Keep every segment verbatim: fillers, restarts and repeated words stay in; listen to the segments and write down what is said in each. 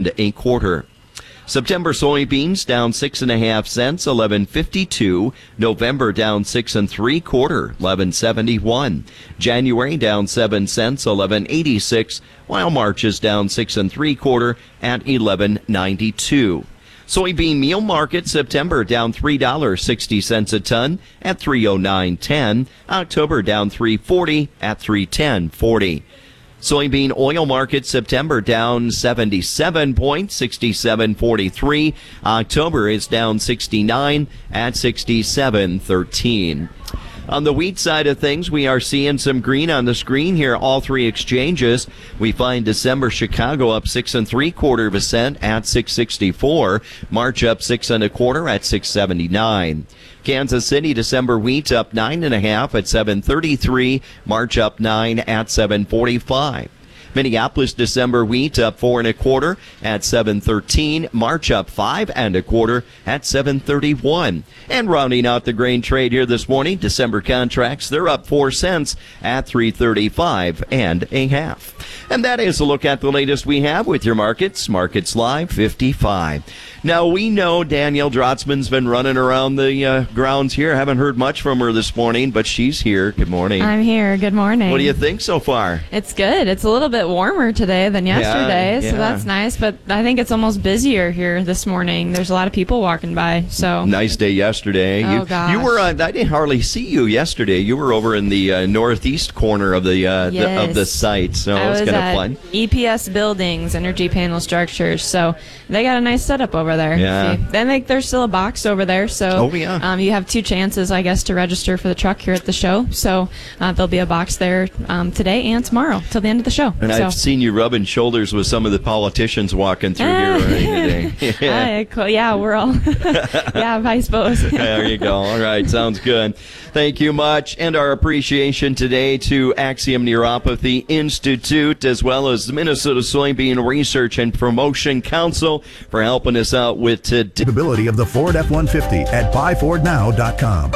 and a quarter. September soybeans down six and a half cents, eleven fifty-two. November down six and three quarter, eleven seventy-one. January down seven cents, eleven eighty-six, while March is down six and three quarter at eleven ninety-two. Soybean meal market September down three dollars and sixty cents a ton at three oh nine ten. October down three forty at three ten forty. Soybean oil market September down seventy-seven points, sixty-seven forty-three. October is down sixty-nine at sixty-seven thirteen. On the wheat side of things, we are seeing some green on the screen here, all three exchanges. We find December Chicago up six and three quarter of a cent at six sixty-four. March up six and a quarter at six seventy-nine. Kansas City December wheat up nine and a half at seven thirty-three. March up nine at seven forty-five. Minneapolis December wheat up four and a quarter at seven thirteen. March up five and a quarter at seven thirty-one. And rounding out the grain trade here this morning, December contracts, they're up four cents at three thirty-five and a half. And that is a look at the latest we have with your markets. Markets Live fifty-five. Now, we know Danielle Drotzman's been running around the uh, grounds here. Haven't heard much from her this morning, but she's here. Good morning. I'm here. Good morning. What do you think so far? It's good. It's a little bit warmer today than yesterday, yeah, yeah. so that's nice. But I think it's almost busier here this morning. There's a lot of people walking by. So nice day yesterday. Oh, you, gosh. you were. Uh, I didn't hardly see you yesterday. You were over in the uh, northeast corner of the, uh, yes. the of the site, so I it was, was kind of at fun. E P S Buildings, Energy Panel Structures. So they got a nice setup over there. Yeah. You, then they, there's still a box over there. So oh, yeah. um, you have two chances, I guess, to register for the truck here at the show. So uh, there'll be a box there um, today and tomorrow till the end of the show. And so. I've seen you rubbing shoulders with some of the politicians walking through here already today. Yeah. Uh, cool. Yeah, we're all. Yeah, I suppose. There you go. All right, sounds good. Thank you much, and our appreciation today to Axiom Neuropathy Institute, as well as the Minnesota Soybean Research and Promotion Council, for helping us out with today. Capability of the Ford F one fifty at buy ford now dot com.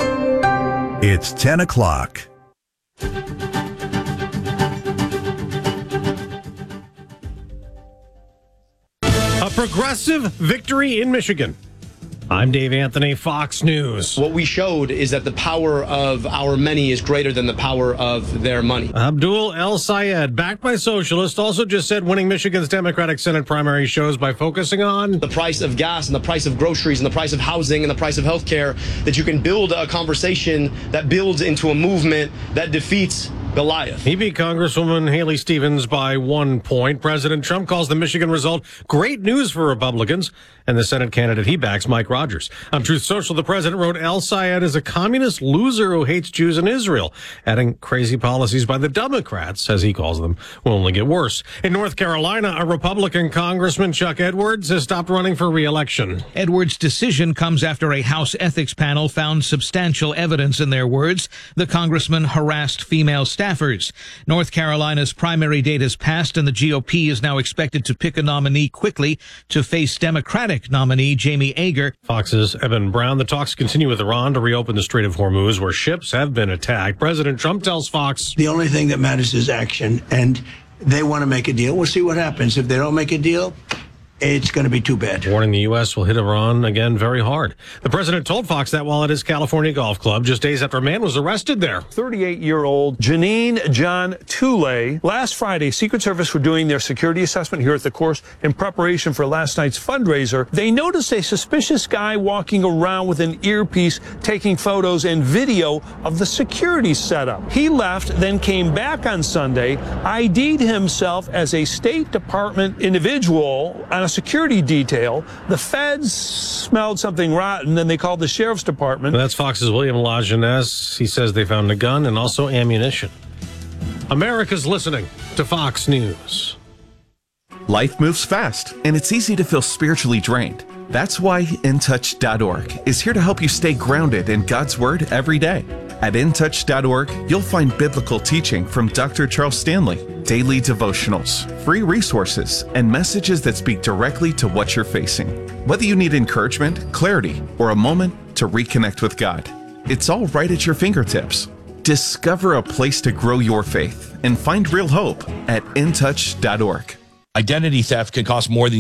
It's ten o'clock. A progressive victory in Michigan. I'm Dave Anthony, Fox News. What we showed is that the power of our many is greater than the power of their money. Abdul El Sayed, backed by socialists, also just said winning Michigan's Democratic Senate primary shows by focusing on the price of gas and the price of groceries and the price of housing and the price of health care, that you can build a conversation that builds into a movement that defeats Goliath. He beat Congresswoman Haley Stevens by one point. President Trump calls the Michigan result great news for Republicans, and the Senate candidate he backs, Mike Rogers. On Truth Social, the president wrote El Sayed is a communist loser who hates Jews and Israel, adding crazy policies by the Democrats, as he calls them, will only get worse. In North Carolina, a Republican Congressman, Chuck Edwards, has stopped running for re-election. Edwards' decision comes after a House ethics panel found substantial evidence, in their words, the congressman harassed female staffers. North Carolina's primary date has passed, and the G O P is now expected to pick a nominee quickly to face Democratic nominee Jamie Ager. Fox's Evan Brown. The talks continue with Iran to reopen the Strait of Hormuz, where ships have been attacked. President Trump tells Fox the only thing that matters is action, and they want to make a deal. We'll see what happens. If they don't make a deal, it's going to be too bad. Warning the U S will hit Iran again very hard. The president told Fox that while at his California golf club just days after a man was arrested there. thirty-eight-year-old Janine John Tooley. Last Friday, Secret Service were doing their security assessment here at the course in preparation for last night's fundraiser. They noticed a suspicious guy walking around with an earpiece, taking photos and video of the security setup. He left, then came back on Sunday, I D'd himself as a State Department individual on a security detail. The feds smelled something rotten, and they called the sheriff's department. That's Fox's William Lajeunesse. He says they found a gun and also ammunition. America's listening to Fox News. Life moves fast, and it's easy to feel spiritually drained. That's why in touch dot org is here to help you stay grounded in God's Word every day. At in touch dot org, you'll find biblical teaching from Doctor Charles Stanley, daily devotionals, free resources, and messages that speak directly to what you're facing. Whether you need encouragement, clarity, or a moment to reconnect with God, it's all right at your fingertips. Discover a place to grow your faith and find real hope at in touch dot org. Identity theft can cost more than